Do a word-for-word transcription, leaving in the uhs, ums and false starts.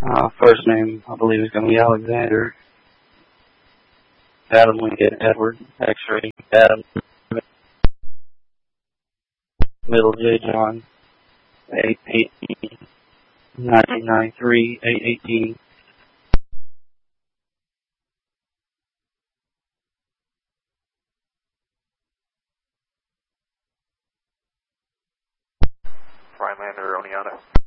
Uh, first name, I believe, is going to be Alexander. Adam Lincoln, Edward, X-ray, Adam, middle J. John, eight eighteen, nineteen ninety-three, eight eighteen. Rhinelander, Oneonta.